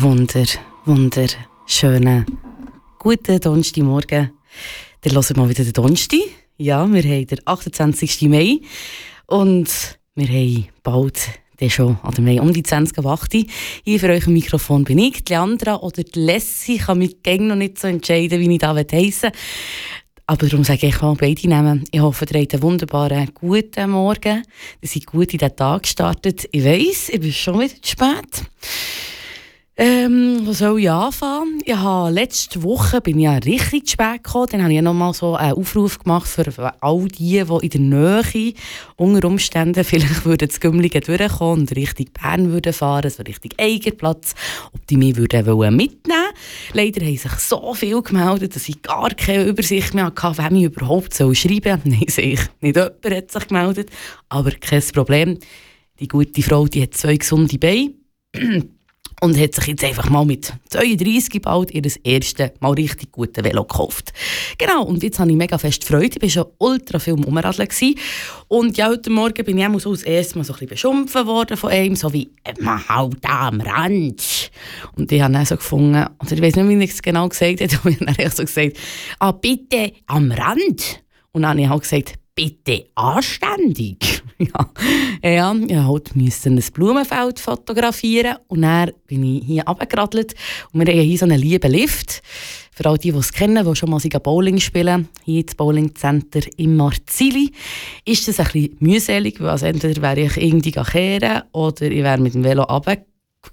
wunderschönen guten Donnerstagmorgen. Dann hören wir mal wieder den Donnerstag. Ja, wir haben den 28. Mai und wir haben bald schon, oder wir haben um die 20:08. Hier für euch am Mikrofon bin ich, die Leandra oder die Lessie. Ich kann mich gegen noch nicht so entscheiden, wie ich da heissen will. Aber darum sage ich mal beide Namen. Ich hoffe, ihr habt einen wunderbaren guten Morgen. Ihr seid gut in den Tag gestartet. Ich weiss, ich bin schon wieder zu spät. Wo soll ich anfangen? Letzte Woche bin ich ja richtig zu spät gekommen. Dann habe ich noch mal so einen Aufruf gemacht für all die in der Nähe unter Umständen vielleicht das Gümligen durchkommen und Richtung Bern würden fahren, also Richtung Eigenplatz, ob die mich mitnehmen wollen. Leider haben sich so viele gemeldet, dass ich gar keine Übersicht mehr hatte, wem ich überhaupt schreiben soll. Nein, nicht jemand hat sich gemeldet, aber kein Problem. Die gute Frau, die hat 2 gesunde Beine. Und hat sich jetzt einfach mal mit 32 bald ihr erstes mal richtig gutes Velo gekauft. Genau, und jetzt habe ich mega fest Freude. Ich war schon ultra viel am Umradeln. Und ja, heute Morgen bin ich auch so das erste Mal so ein bisschen beschimpft worden von einem, so wie «Man halt da am Rand». Und ich habe dann so gefunden, oder ich weiß nicht, wie ich es genau gesagt habe, aber ich habe dann so gesagt «Ah, bitte am Rand». Und dann habe ich halt gesagt «Bitte anständig». Ja, ich musste ein Blumenfeld fotografieren und dann bin ich hier runtergeradelt und wir haben hier so einen lieben Lift. Für all die es kennen, die schon mal Bowling spielen, hier das Bowling-Center in Marzili, ist das ein bisschen mühselig, weil also entweder wäre ich irgendwie kehren oder ich wäre mit dem Velo runtergelaufen,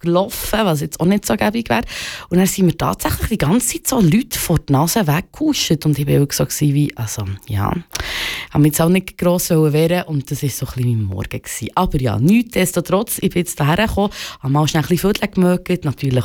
was jetzt auch nicht so gäbig wäre. Und dann sind mir tatsächlich die ganze Zeit so Leute vor die Nase weggehuscht und ich war auch so wie, also ja, ich habe mich jetzt auch nicht gross wehren und das war so ein bisschen mein Morgen gewesen. Aber ja, nichtsdestotrotz, ich bin jetzt hierher gekommen, habe mal schnell ein bisschen Viertel gemögt, natürlich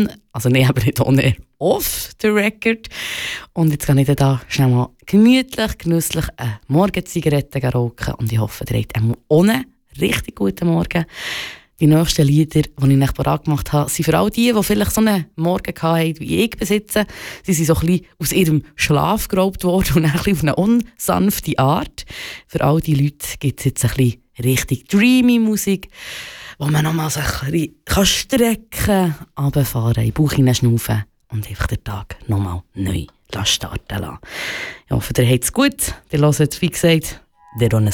nicht off the record. Und jetzt kann ich da schnell mal gemütlich, genüsslich eine Morgenzigarette rauchen und ich hoffe, ihr habt auch einen richtig guten Morgen. Die nächsten Lieder, die ich euch parat gemacht habe, sind für all die vielleicht so einen Morgen hatten, wie ich besitze. Sie sind so ein bisschen aus ihrem Schlaf geraubt worden und ein bisschen auf eine unsanfte Art. Für all die Leute gibt es jetzt ein bisschen richtig dreamy Musik, wo man nochmal so ein bisschen strecken kann, runterfahren, in den Bauch hineinschnaufen und einfach den Tag nochmal neu starten lassen. Ich hoffe, ihr habt es gut. Ihr hört, wie gesagt, der